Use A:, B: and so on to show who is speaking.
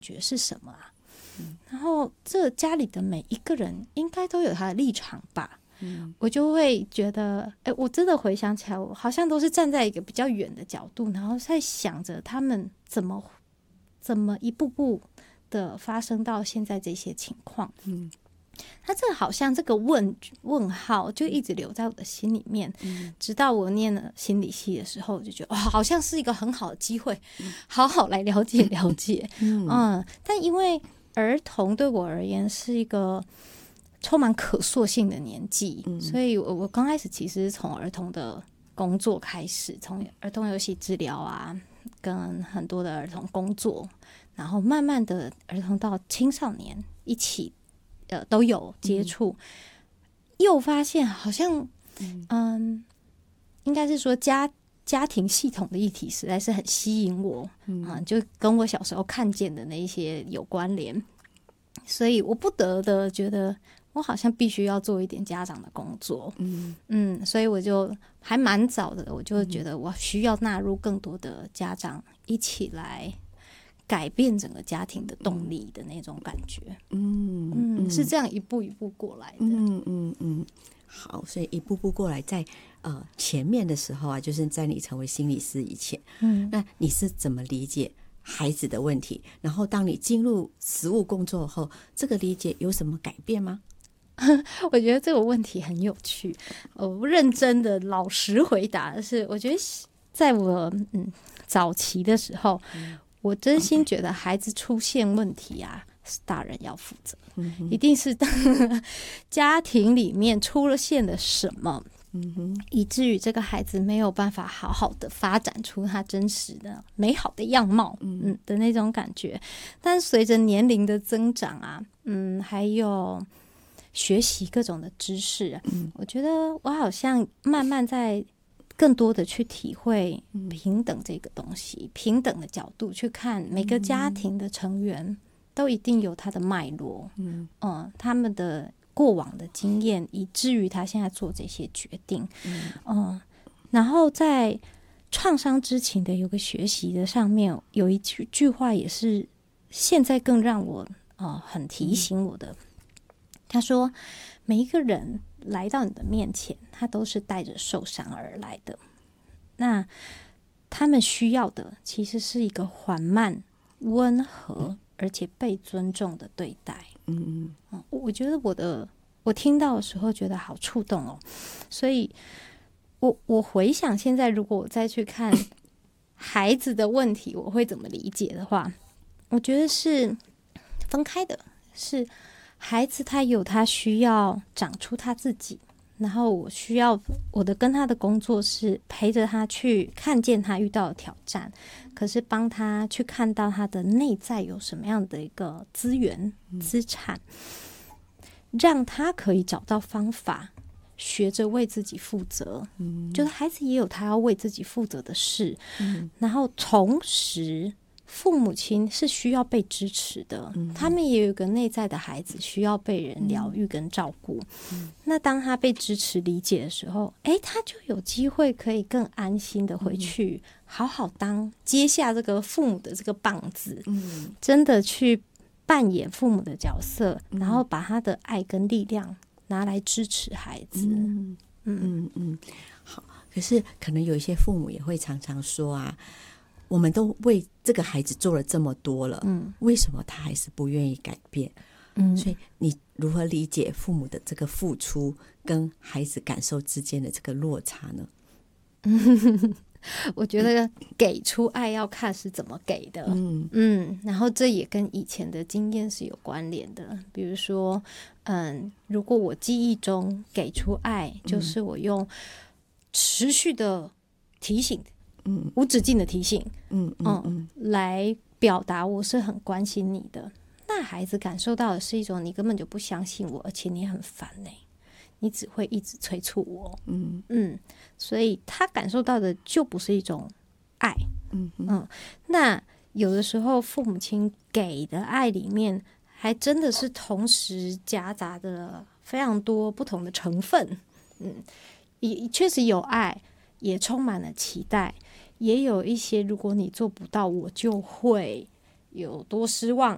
A: 觉是什么啊？然后这家里的每一个人应该都有他的立场吧。我就会觉得，我真的回想起来，我好像都是站在一个比较远的角度，然后在想着他们怎么一步步的发生到现在这些情况。他这个好像这个问号就一直留在我的心里面，直到我念了心理系的时候，我就觉得好像是一个很好的机会，好好来了解了解。但因为儿童对我而言是一个充满可塑性的年纪，所以我刚开始其实从儿童的工作开始，从儿童游戏治疗啊，跟很多的儿童工作，然后慢慢的儿童到青少年一起都有接触，又发现好像应该是说家庭系统的议题实在是很吸引我，就跟我小时候看见的那一些有关联，所以我不得的觉得我好像必须要做一点家长的工作。所以我就还蛮早的，我就觉得我需要纳入更多的家长一起来改变整个家庭的动力的那种感觉。是这样一步一步过来的。
B: 好，所以一步步过来，在前面的时候啊，就是在你成为心理师以前，那你是怎么理解孩子的问题？然后当你进入实务工作后，这个理解有什么改变吗？
A: 我觉得这个问题很有趣。我认真的老实回答的是，我觉得在我早期的时候，我真心觉得孩子出现问题啊，是大人要负责，一定是家庭里面出了现了什么，以至于这个孩子没有办法好好的发展出他真实的美好的样貌，的那种感觉。但随着年龄的增长啊，还有学习各种的知识，我觉得我好像慢慢在更多的去体会平等这个东西，平等的角度去看每个家庭的成员都一定有他的脉络，他们的过往的经验，以至于他现在做这些决定。然后在创伤知情的有个学习的上面，有一句话也是现在更让我很提醒我的。他说每一个人来到你的面前，他都是带着受伤而来的，那他们需要的其实是一个缓慢、温和而且被尊重的对待。我觉得我听到的时候觉得好触动哦，所以我回想现在如果我再去看孩子的问题我会怎么理解的话，我觉得是分开的，是孩子他有他需要长出他自己，然后我需要我的跟他的工作是陪着他去看见他遇到的挑战，可是帮他去看到他的内在有什么样的一个资源资产，让他可以找到方法学着为自己负责，就是孩子也有他要为自己负责的事，然后同时父母亲是需要被支持的，他们也有一个内在的孩子需要被人疗愈跟照顾，那当他被支持理解的时候，他就有机会可以更安心的回去好好接下这个父母的这个棒子，真的去扮演父母的角色，然后把他的爱跟力量拿来支持孩子。
B: 好，可是可能有一些父母也会常常说啊，我们都为这个孩子做了这么多了，为什么他还是不愿意改变？所以你如何理解父母的这个付出跟孩子感受之间的这个落差呢？
A: 我觉得给出爱要看是怎么给的，然后这也跟以前的经验是有关联的。比如说，如果我记忆中给出爱，就是我用持续的提醒，无止境的提醒，来表达我是很关心你的，那孩子感受到的是一种你根本就不相信我，而且你很烦你只会一直催促我，所以他感受到的就不是一种爱，那有的时候父母亲给的爱里面，还真的是同时夹杂着非常多不同的成分，也确实有爱，也充满了期待，也有一些如果你做不到，我就会有多失望，